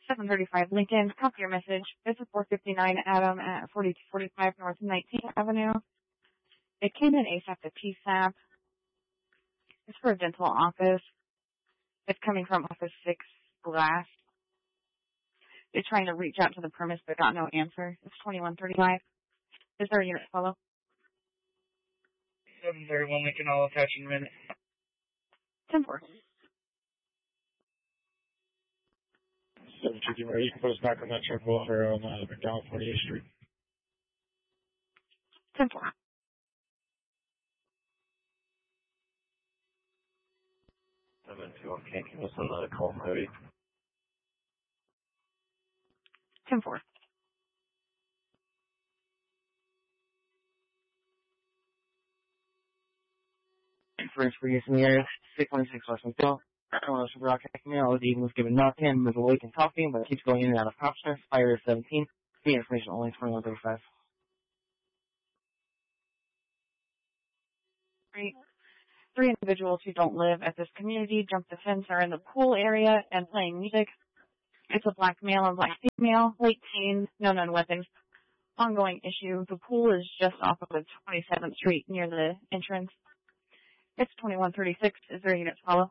735 Lincoln. Copy your message. It's a 459 Adam at 4245 North 19th Avenue. It came in ASAP to PSAP. It's for a dental office. It's coming from Office 6 Glass. They're trying to reach out to the premise but got no answer. It's 2135. Is there a unit follow? 731 Lincoln, I'll attach in a minute. 10-4. 722, right? You can put us back on that truck water on McDonald 48th Street. 10-4. 721, can't give us another call, Cody. 10-4. Information for use in the area, 616 West Hill. Ocean broadcasting mail, OD was given Narcan, was awake and talking, but keeps going in and out of consciousness. Fire 17. The information only 2135. Three individuals who don't live at this community jumped the fence, are in the pool area and playing music. It's a black male and black female, late teens, no known weapons. Ongoing issue. The pool is just off of 27th Street near the entrance. It's 2136. Is there a unit follow?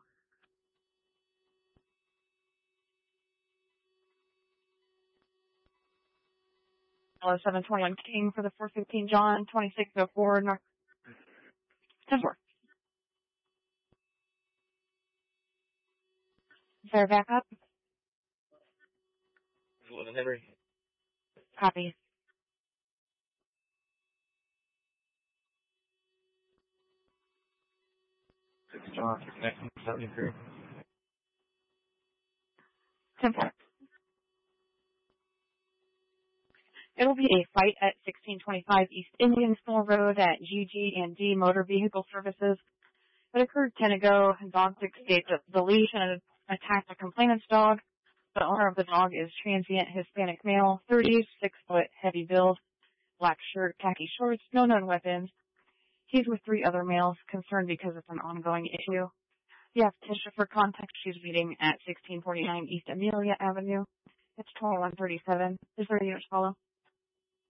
721 King for the 415 John, 2604 North. 10-4. Is there a backup? Whatever. Copy. 6 John, 1973. 10-4. It'll be a fight at 1625 East Indiansville Road at GG&D Motor Vehicle Services. It occurred 10 ago. Dog escaped the leash and attacked a complainant's dog. The owner of the dog is transient Hispanic male, 30s, 6 foot, heavy build, black shirt, khaki shorts, no known weapons. He's with 3 other males, concerned because it's an ongoing issue. You have Tisha for contact. She's meeting at 1649 East Amelia Avenue. It's 2137. Is there a unit follow?